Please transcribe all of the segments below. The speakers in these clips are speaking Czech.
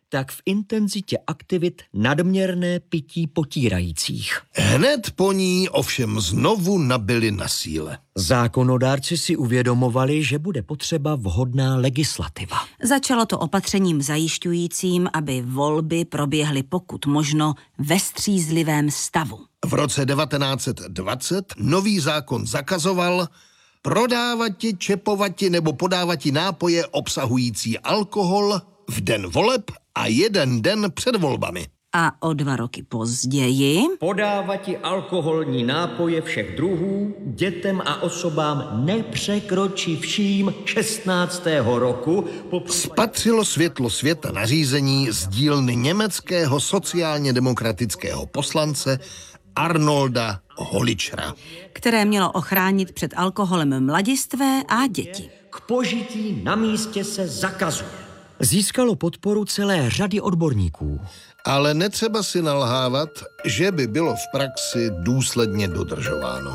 tak v intenzitě aktivit nadměrné pití potírajících. Hned po ní ovšem znovu nabyli na síle. Zákonodárci si uvědomovali, že bude potřeba vhodná legislativa. Začalo to opatřením zajišťujícím, aby volby proběhly pokud možno ve střízlivém stavu. V roce 1920 nový zákon zakazoval prodávati, čepovati nebo podávati nápoje obsahující alkohol v den voleb a 1 den před volbami. A o 2 roky později Podávati alkoholní nápoje všech druhů dětem a osobám nepřekročivším 16. roku. Spatřilo světlo světa nařízení z dílny německého sociálně demokratického poslance Arnolda Holičera, které mělo ochránit před alkoholem mladistvé a děti. K požití na místě se zakazuje. Získalo podporu celé řady odborníků. ale netřeba si nalhávat, že by bylo v praxi důsledně dodržováno.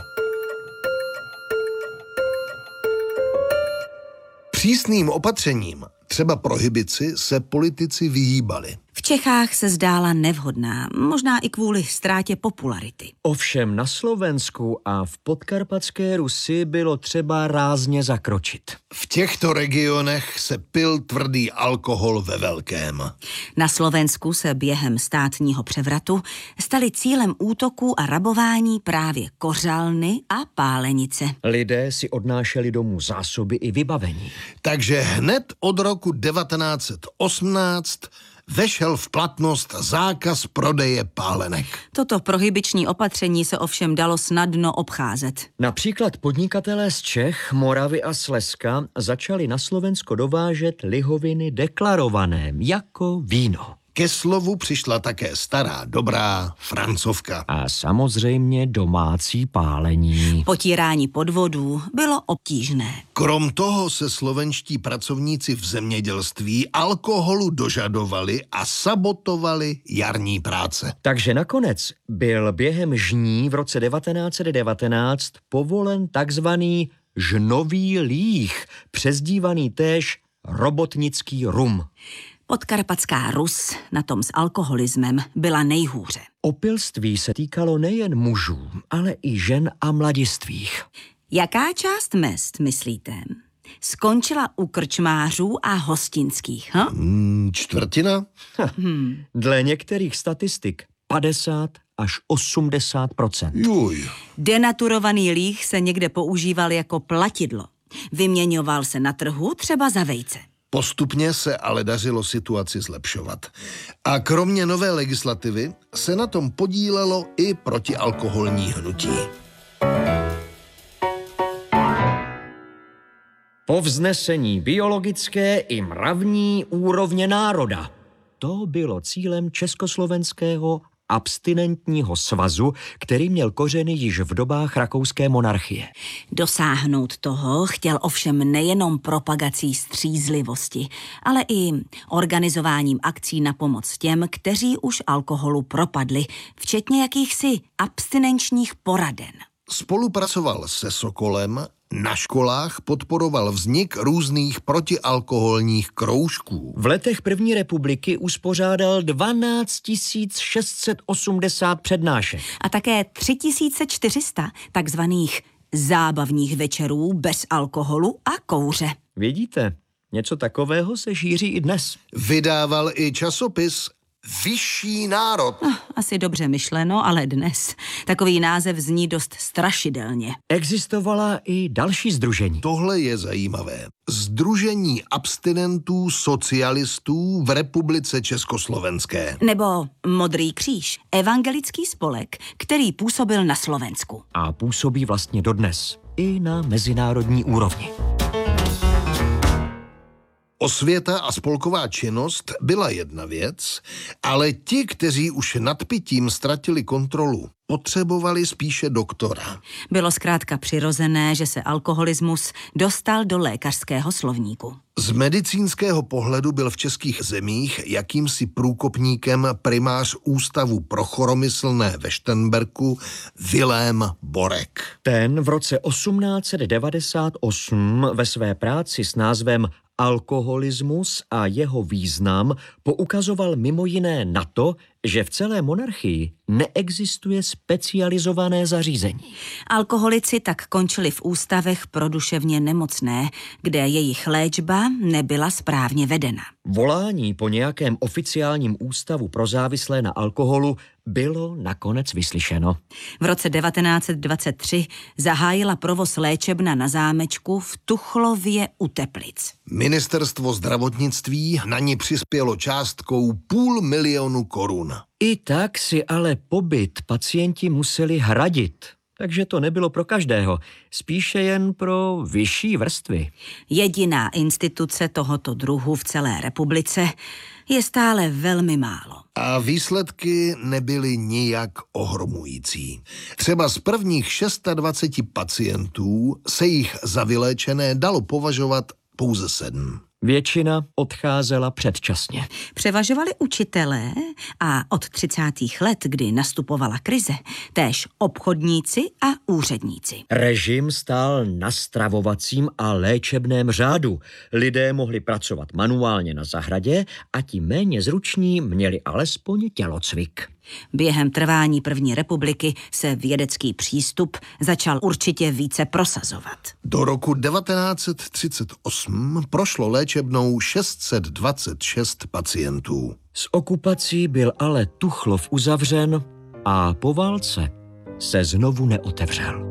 Přísným opatřením, třeba prohibici, se politici vyhýbali. V Čechách se zdála nevhodná, možná i kvůli ztrátě popularity. Ovšem na Slovensku a v Podkarpatské Rusi bylo třeba rázně zakročit. V těchto regionech se pil tvrdý alkohol ve velkém. Na Slovensku se během státního převratu staly cílem útoků a rabování právě kořalny a pálenice. Lidé si odnášeli domů zásoby i vybavení. Takže hned od roku 1918 vešel v platnost zákaz prodeje pálenek. Toto prohibiční opatření se ovšem dalo snadno obcházet. Například podnikatelé z Čech, Moravy a Slezska začali na Slovensko dovážet lihoviny deklarované jako víno. Ke slovu přišla také stará dobrá Francouzka. A samozřejmě domácí pálení. Potírání podvodů bylo obtížné. Krom toho se slovenští pracovníci v zemědělství alkoholu dožadovali a sabotovali jarní práce. Takže nakonec byl během žní v roce 1919 povolen takzvaný žnový líh, přezdívaný též robotnický rum. Podkarpatská Rus na tom s alkoholismem byla nejhůře. Opilství se týkalo nejen mužů, ale i žen a mladistvých. Jaká část mest, myslíte, skončila u krčmářů a hostinských, Čtvrtina? Dle některých statistik 50 až 80%. Juj. Denaturovaný líh se někde používal jako platidlo. Vyměňoval se na trhu třeba za vejce. Postupně se ale dařilo situaci zlepšovat. A kromě nové legislativy se na tom podílelo i protialkoholní hnutí. Povznesení biologické i mravní úrovně národa. To bylo cílem Československého abstinentního svazu, který měl kořeny již v dobách rakouské monarchie. Dosáhnout toho chtěl ovšem nejenom propagací střízlivosti, ale i organizováním akcí na pomoc těm, kteří už alkoholu propadli, včetně jakýchsi abstinenčních poraden. Spolupracoval se Sokolem, na školách podporoval vznik různých protialkoholních kroužků. V letech první republiky uspořádal 12 680 přednášek. A také 3400 takzvaných zábavních večerů bez alkoholu a kouře. Vidíte, něco takového se šíří i dnes. Vydával i časopis Vyšší národ. Asi dobře myšleno, ale dnes. Takový název zní dost strašidelně. Existovala i další sdružení. Tohle je zajímavé. Sdružení abstinentů socialistů v republice Československé. Nebo Modrý kříž, evangelický spolek, který působil na Slovensku. A působí vlastně dodnes. I na mezinárodní úrovni. Osvěta a spolková činnost byla jedna věc, ale ti, kteří už nad pitím ztratili kontrolu, potřebovali spíše doktora. Bylo zkrátka přirozené, že se alkoholismus dostal do lékařského slovníku. Z medicínského pohledu byl v českých zemích jakýmsi průkopníkem primář Ústavu pro choromyslné ve Šternberku Vilém Borek. Ten v roce 1898 ve své práci s názvem Alkoholismus a jeho význam poukazoval mimo jiné na to, že v celé monarchii neexistuje specializované zařízení. Alkoholici tak končili v ústavech pro duševně nemocné, kde jejich léčba nebyla správně vedena. Volání po nějakém oficiálním ústavu pro závislé na alkoholu bylo nakonec vyslyšeno. V roce 1923 zahájila provoz léčebna na zámečku v Tuchlově u Teplic. Ministerstvo zdravotnictví na ní přispělo částkou 500 000 korun. I tak si ale pobyt pacienti museli hradit, takže to nebylo pro každého, spíše jen pro vyšší vrstvy. Jediná instituce tohoto druhu v celé republice je stále velmi málo. A výsledky nebyly nijak ohromující. Třeba z prvních 26 pacientů se jich za vyléčené dalo považovat pouze 7. Většina odcházela předčasně. Převažovali učitelé a od 30. let, kdy nastupovala krize, též obchodníci a úředníci. Režim stál na stravovacím a léčebném řádu. Lidé mohli pracovat manuálně na zahradě a ti méně zruční měli alespoň tělocvik. Během trvání první republiky se vědecký přístup začal určitě více prosazovat. Do roku 1938 prošlo léčebnou 626 pacientů. S okupací byl ale Tuchlov uzavřen a po válce se znovu neotevřel.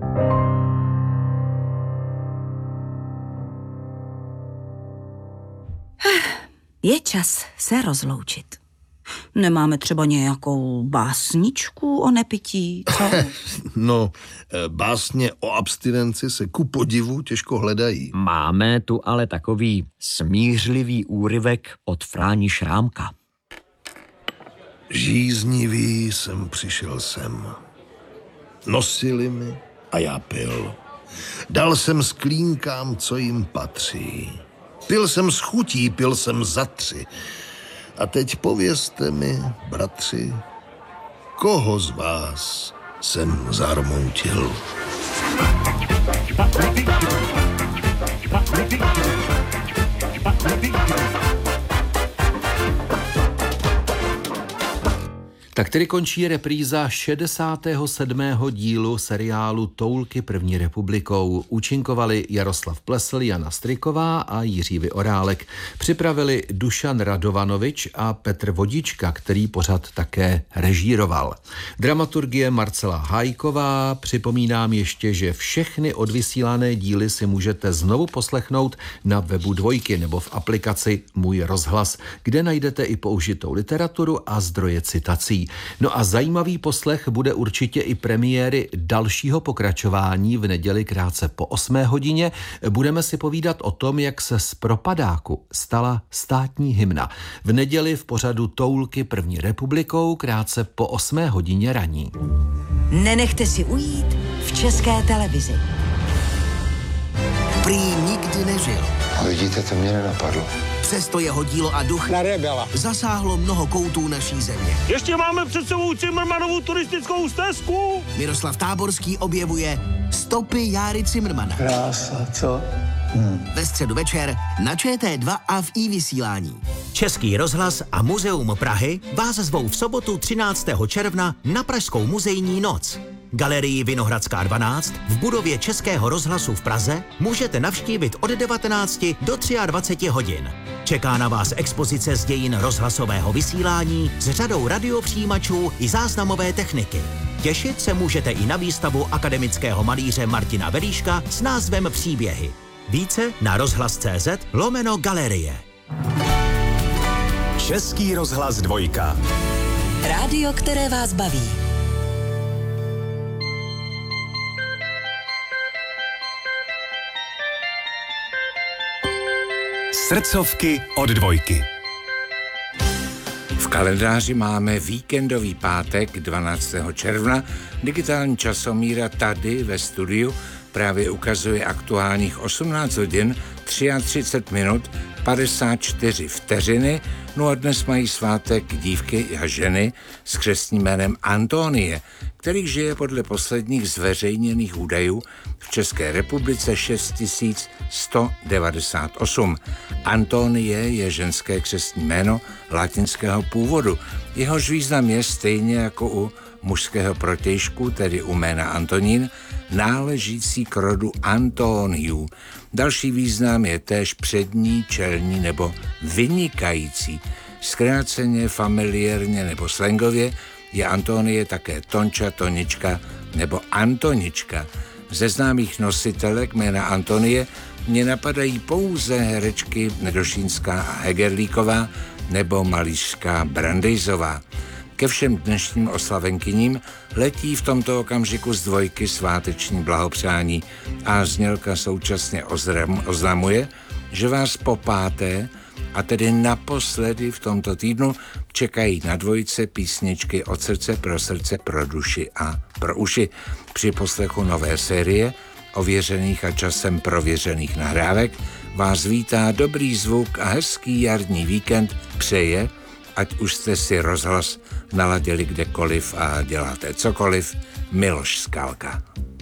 Je čas se rozloučit. Nemáme třeba nějakou básničku o nepití, co? No, básně o abstinenci se ku podivu těžko hledají. Máme tu ale takový smířlivý úryvek od Fráni Šrámka. Žíznivý jsem přišel sem. Nosili mi a já pil. Dal jsem sklínkám, co jim patří. Pil jsem s chutí, pil jsem za 3. A teď povězte mi, bratři, koho z vás jsem zarmoutil? Tak tedy končí repríza 67. dílu seriálu Toulky první republikou. Účinkovali Jaroslav Plesl, Jana Stryková a Jiří Vyorálek. Připravili Dušan Radovanovič a Petr Vodička, který pořad také režíroval. Dramaturgie Marcela Hájková. Připomínám ještě, že všechny odvysílané díly si můžete znovu poslechnout na webu Dvojky nebo v aplikaci Můj rozhlas, kde najdete i použitou literaturu a zdroje citací. No a zajímavý poslech bude určitě i premiéry dalšího pokračování v neděli krátce po 8 hodině. Budeme si povídat o tom, jak se z propadáku stala státní hymna. V neděli v pořadu Toulky první republikou krátce po 8 hodině raní. Nenechte si ujít v České televizi. Prý nikdy nežil. A vidíte, to mě nenapadlo. Přesto jeho dílo a duch zasáhlo mnoho koutů naší země. Ještě máme před sebou Cimrmanovu turistickou stezku. Miroslav Táborský objevuje Stopy Járy Cimrmana. Krása, co? Ve středu večer na ČT2 a v iVysílání. Český rozhlas a Muzeum Prahy vás zvou v sobotu 13. června na Pražskou muzejní noc. Galerii Vinohradská 12 v budově Českého rozhlasu v Praze můžete navštívit od 19 do 23 hodin. Čeká na vás expozice z dějin rozhlasového vysílání s řadou radiopřijímačů i záznamové techniky. Těšit se můžete i na výstavu akademického malíře Martina Velíška s názvem Příběhy. Více na rozhlas.cz/galerie. Český rozhlas 2. Rádio, které vás baví. Srdcovky od 2. V kalendáři máme víkendový pátek 12. června. Digitální časomíra tady ve studiu právě ukazuje aktuálních 18 hodin 33 minut 54 vteřiny No a dnes mají svátek dívky a ženy s křestním jménem Antonie, který žije podle posledních zveřejněných údajů v České republice 6198. Antonie je ženské křestní jméno latinského původu. Jehož význam je stejně jako u mužského protějšku, tedy u jména Antonín, náležící k rodu Antoniů. Další význam je též přední, čelní nebo vynikající. Zkráceně, familiérně nebo slangově je Antonie také Tonča, Tonička nebo Antonička. Ze známých nositelek jména Antonie mě napadají pouze herečky Nedošínská a Hegerlíková nebo malířka Brandejzová. Ke všem dnešním oslavenkyním letí v tomto okamžiku z dvojky sváteční blahopřání a znělka současně oznamuje, že vás po páté, a tedy naposledy v tomto týdnu, čekají na dvojce písničky od srdce, pro duši a pro uši. Při poslechu nové série ověřených a časem prověřených nahrávek vás vítá dobrý zvuk a hezký jarní víkend přeje, ať už jste si rozhlas naladili kdekoliv a děláte cokoliv, Miloš Skalka.